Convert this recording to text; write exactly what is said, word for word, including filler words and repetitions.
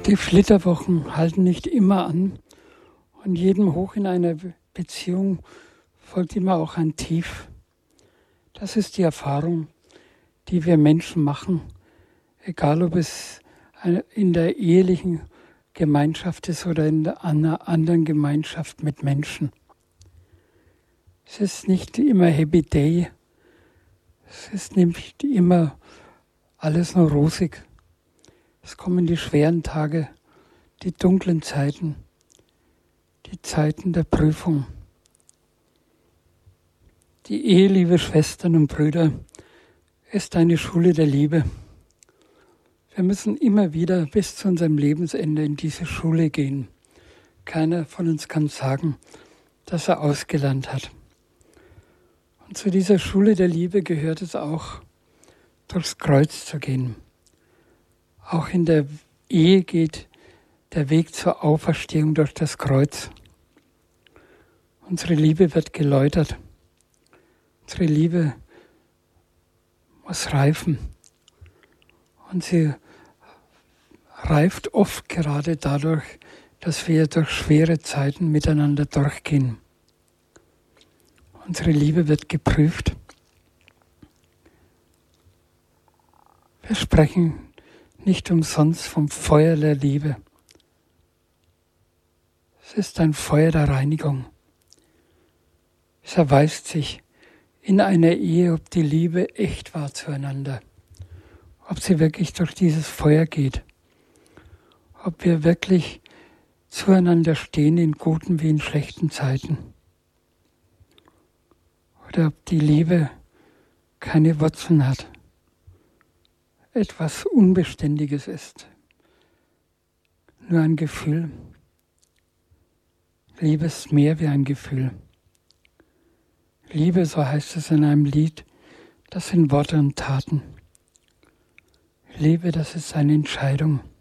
Die Flitterwochen halten nicht immer an und jedem Hoch in einer Beziehung folgt immer auch ein Tief. Das ist die Erfahrung, die wir Menschen machen, egal ob es in der ehelichen Gemeinschaft ist oder in einer anderen Gemeinschaft mit Menschen. Es ist nicht immer Happy Day, es ist nicht immer alles nur rosig. Es kommen die schweren Tage, die dunklen Zeiten, die Zeiten der Prüfung. Die Ehe, liebe Schwestern und Brüder, ist eine Schule der Liebe. Wir müssen immer wieder bis zu unserem Lebensende in diese Schule gehen. Keiner von uns kann sagen, dass er ausgelernt hat. Und zu dieser Schule der Liebe gehört es auch, durchs Kreuz zu gehen. Auch in der Ehe geht der Weg zur Auferstehung durch das Kreuz. Unsere Liebe wird geläutert. Unsere Liebe muss reifen. Und sie reift oft gerade dadurch, dass wir durch schwere Zeiten miteinander durchgehen. Unsere Liebe wird geprüft. Wir sprechen nicht umsonst vom Feuer der Liebe. Es ist ein Feuer der Reinigung. Es erweist sich in einer Ehe, ob die Liebe echt war zueinander, ob sie wirklich durch dieses Feuer geht, ob wir wirklich zueinander stehen in guten wie in schlechten Zeiten, oder ob die Liebe keine Wurzeln hat, etwas Unbeständiges ist, nur ein Gefühl. Liebe ist mehr wie ein Gefühl. Liebe, so heißt es in einem Lied, das sind Worte und Taten. Liebe, das ist eine Entscheidung.